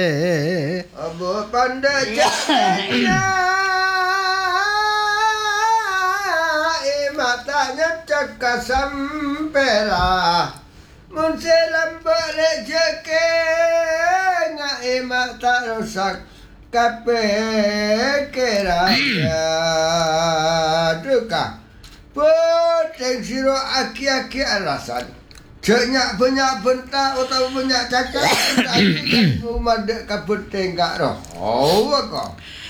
Abu pandai cakapnya matanya cakap sampera mun selam balik jeke ngai mata rusak kape kerja duka poteng siro aki-aki alasan Ceknya banyak bentak atau banyak cakap, tapi rumah dek kaput tenggak roh. Oh, kok.